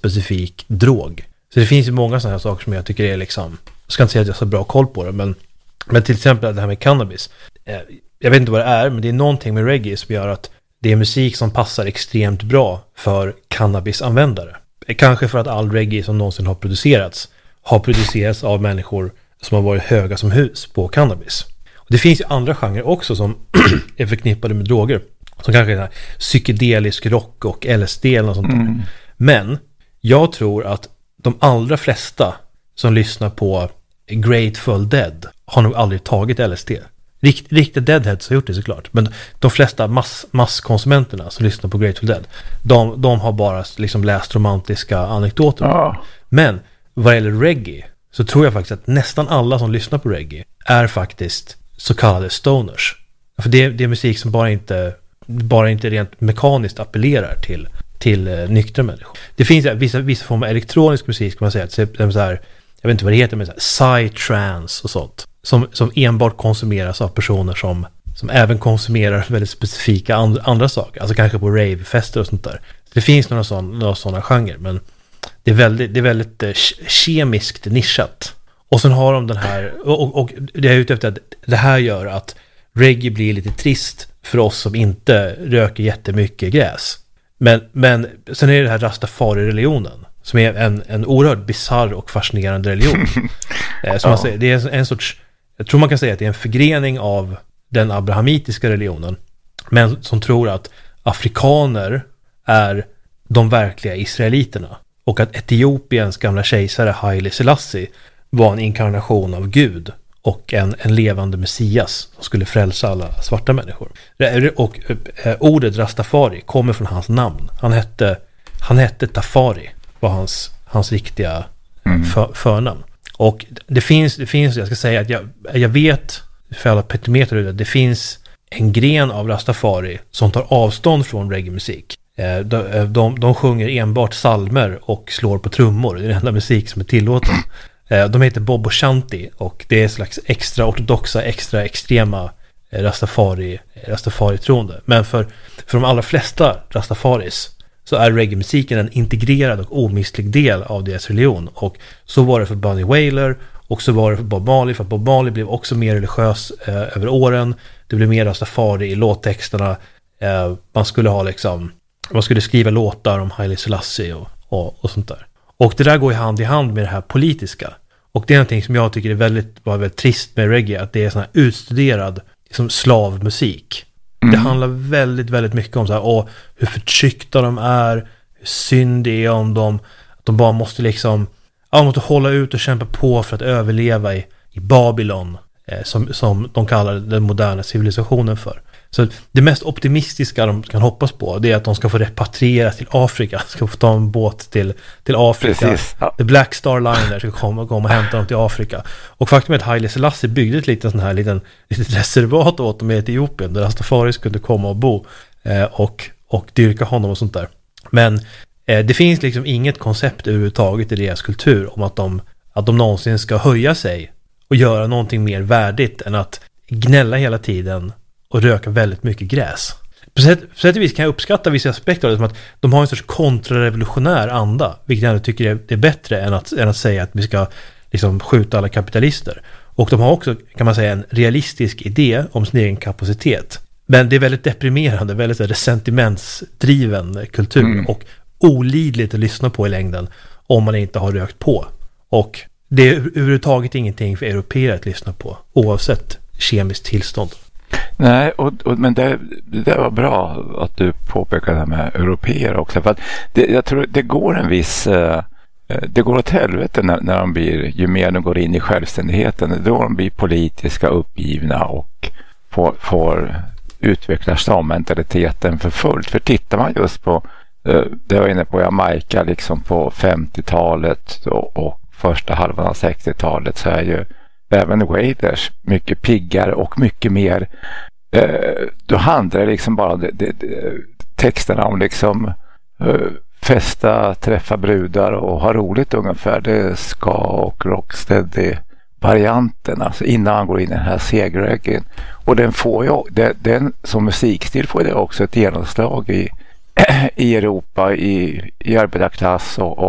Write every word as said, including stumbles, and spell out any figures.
specifik drog. Så det finns ju många sådana här saker som jag tycker är liksom, jag ska inte säga att jag har så bra koll på det, men, men till exempel det här med cannabis. Eh, jag vet inte vad det är, men det är någonting med reggae som gör att det är musik som passar extremt bra för cannabisanvändare. Kanske för att all reggae som någonsin har producerats har producerats av människor som har varit höga som hus på cannabis. Och det finns ju andra genrer också som är förknippade med droger. Som kanske är här psykedelisk rock och L S D eller sånt där. Mm. Men jag tror att de allra flesta som lyssnar på Grateful Dead har nog aldrig tagit L S D. Rikt, riktigt Deadheads har gjort det såklart. Men de flesta mass, masskonsumenterna som lyssnar på Grateful Dead, de, de har bara liksom läst romantiska anekdoter. Ja. Men vad gäller reggae så tror jag faktiskt att nästan alla som lyssnar på reggae är faktiskt så kallade stoners. För det, det är musik som bara inte, bara inte rent mekaniskt appellerar till, till uh, nyktra människor. Det finns ja, vissa, vissa former av elektronisk musik kan man säga. Så, så här, jag vet inte vad det heter, men så här, psytrance och sånt. Som, som enbart konsumeras av personer som, som även konsumerar väldigt specifika and, andra saker. Alltså kanske på ravefester och sånt där. Så det finns några sådana, några sådana genrer, men det är väldigt, det är väldigt eh, kemiskt nischat. Och sen har de den här, och, och, och det är ute efter att det här gör att reggae blir lite trist för oss som inte röker jättemycket gräs. Men, men sen är det här Rastafari-religionen som är en, en oerhört bizarr och fascinerande religion. eh, som ja. man säger, det är en, en sorts, jag tror man kan säga att det är en förgrening av den abrahamitiska religionen, men som tror att afrikaner är de verkliga israeliterna och att Etiopiens gamla kejsare Haile Selassie var en inkarnation av Gud och en, en levande messias som skulle frälsa alla svarta människor. Och eh, ordet Rastafari kommer från hans namn. Han hette, han hette Tafari, var hans, hans riktiga mm. för, förnamn. Och det finns, det finns, jag ska säga att jag, jag vet för alla petimeter att det finns en gren av Rastafari som tar avstånd från reggae-musik. De, de, de sjunger enbart salmer och slår på trummor. Det är den enda musik som är tillåten. De heter Bobo Shanti och det är slags extra ortodoxa, extra extrema Rastafari, Rastafari-troende. Men för, för de allra flesta Rastafaris så är reggae-musiken en integrerad och omistlig del av deras religion. Och så var det för Bunny Wailer och så var det för Bob Marley. För Bob Marley blev också mer religiös eh, över åren. Det blev mer Rastafari i låttexterna. Eh, man skulle ha liksom, man skulle skriva låtar om Haile Selassie och, och, och sånt där. Och det där går i hand i hand med det här politiska. Och det är någonting som jag tycker är väldigt, var väldigt trist med reggae. Att det är sån här utstuderad liksom slavmusik. Mm. Det handlar väldigt, väldigt mycket om så här, åh, hur förtryckta de är, hur synd det är om dem, att de bara måste liksom, ja, de måste hålla ut och kämpa på för att överleva i, i Babylon, eh, som, som de kallar den moderna civilisationen för. Så det mest optimistiska de kan hoppas på, det är att de ska få repatriera till Afrika, ska få ta en båt till, till Afrika. Precis, ja. The Black Star Liner ska komma, komma och hämta dem till Afrika. Och faktum är att Haile Selassie byggde ett litet, sån här, liten, litet reservat åt dem i Etiopien där Rastafaris kunde komma och bo eh, och, och dyrka honom och sånt där. Men eh, det finns liksom inget koncept överhuvudtaget i deras kultur om att de, att de någonsin ska höja sig och göra någonting mer värdigt än att gnälla hela tiden och röka väldigt mycket gräs. På sätt, på sätt och vis kan jag uppskatta vissa aspekter av det, som att de har en sorts kontrarevolutionär anda, vilket jag ändå tycker är, är bättre än att, än att säga att vi ska liksom skjuta alla kapitalister. Och de har också, kan man säga, en realistisk idé om sin egen kapacitet. Men det är väldigt deprimerande, väldigt resentimentsdriven kultur mm. och olidligt att lyssna på i längden om man inte har rökt på. Och det är överhuvudtaget ingenting för europeer att lyssna på, oavsett kemiskt tillstånd. Nej, och, och, men det, det var bra att du påpekade det här med europeer också. För att det, jag tror det går en viss... Eh, det går åt helvete när, när de blir... Ju mer de går in i självständigheten, då de blir politiska, uppgivna och får, får utveckla stammentaliteten för fullt. För tittar man just på... Eh, det var inne på Jamaica liksom på femtiotalet och, och första halvan av sextiotalet, så är ju även Wailers mycket piggare och mycket mer eh, då handlar det liksom bara det, det, det, texterna om liksom eh, festa, träffa brudar och ha roligt ungefär. Det ska och rocksteady varianten, alltså innan han går in i den här segerreggen. Och den får ju, den, den som musikstil får det också ett genomslag i, i Europa, i, i arbetarklass och,